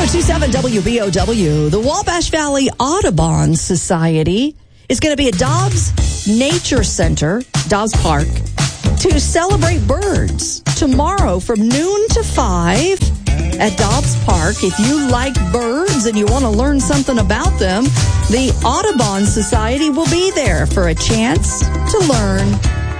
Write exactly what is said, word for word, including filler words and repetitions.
one oh two point seven W B O W, the Wabash Valley Audubon Society is going to be at Dobbs Nature Center, Dobbs Park, to celebrate birds tomorrow from noon to five at Dobbs Park. If you like birds and you want to learn something about them, the Audubon Society will be there for a chance to learn